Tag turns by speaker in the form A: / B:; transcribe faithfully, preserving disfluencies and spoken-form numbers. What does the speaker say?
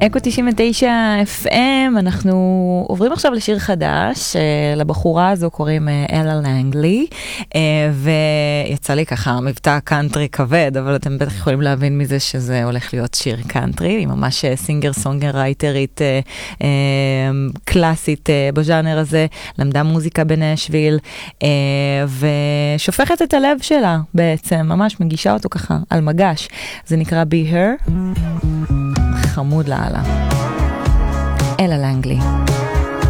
A: אקו תשעים ותשע אף אם, אנחנו עוברים עכשיו לשיר חדש, לבחורה הזו קוראים אלה לנגלי, ויצא לי ככה מבטא קאנטרי כבד, אבל אתם בטח יכולים להבין מזה שזה הולך להיות שיר קאנטרי, היא ממש סינגר סונגר רייטרית קלאסית בז'אנר הזה, למדה מוזיקה בנשוויל, ושופכת את הלב שלה בעצם, ממש מגישה אותו ככה על מגש, זה נקרא Be Her, חמוד לעלה. אלה לנגלי.